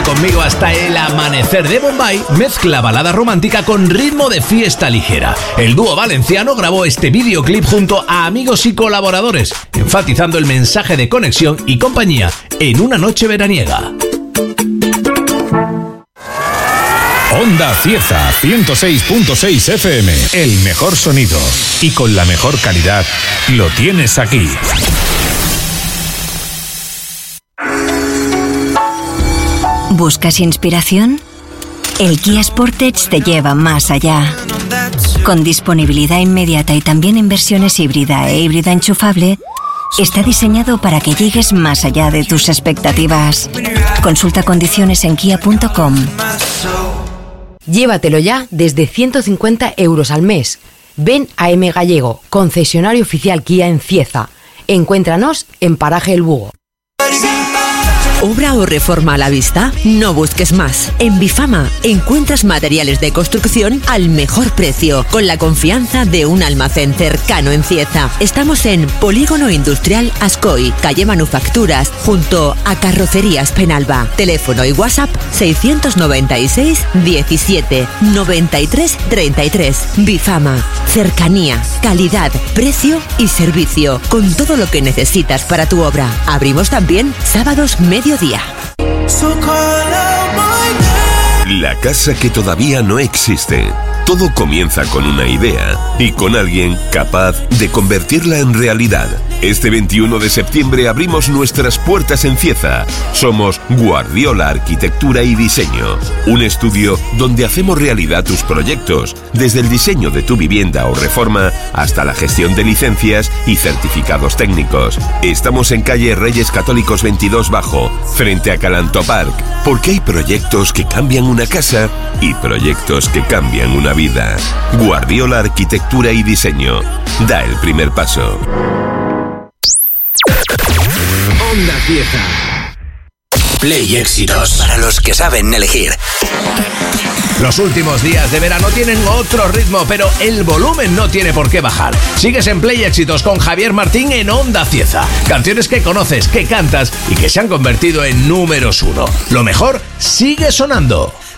conmigo hasta el amanecer de Bombay mezcla balada romántica con ritmo de fiesta ligera. El dúo valenciano grabó este videoclip junto a amigos y colaboradores, enfatizando el mensaje de conexión y compañía en una noche veraniega. Onda Cieza 106.6 FM. El mejor sonido y con la mejor calidad lo tienes aquí. ¿Buscas inspiración? El Kia Sportage te lleva más allá. Con disponibilidad inmediata y también en versiones híbrida e híbrida enchufable, está diseñado para que llegues más allá de tus expectativas. Consulta condiciones en kia.com. Llévatelo ya desde 150 € al mes. Ven a M Gallego, concesionario oficial Kia en Cieza. Encuéntranos en Paraje El Búho. ¿Obra o reforma a la vista? No busques más. En Bifama encuentras materiales de construcción al mejor precio, con la confianza de un almacén cercano en Cieza. Estamos en Polígono Industrial Ascoy, calle Manufacturas, junto a Carrocerías Penalba. Teléfono y WhatsApp 696 17 93 33. Bifama. Cercanía, calidad, precio y servicio, con todo lo que necesitas para tu obra. Abrimos también sábados mediodía. La casa que todavía no existe. Todo comienza con una idea y con alguien capaz de convertirla en realidad. Este 21 de septiembre abrimos nuestras puertas en Cieza. Somos Guardiola Arquitectura y Diseño, un estudio donde hacemos realidad tus proyectos, desde el diseño de tu vivienda o reforma hasta la gestión de licencias y certificados técnicos. Estamos en calle Reyes Católicos 22 Bajo, frente a Calanto Park, porque hay proyectos que cambian una casa y proyectos que cambian una vida. Guardiola Arquitectura y Diseño. Da el primer paso. Onda Cieza. Play éxitos para los que saben elegir. Los últimos días de verano tienen otro ritmo, pero el volumen no tiene por qué bajar. Sigues en Play Éxitos con Javier Martín en Onda Cieza. Canciones que conoces, que cantas y que se han convertido en números 1. Lo mejor sigue sonando.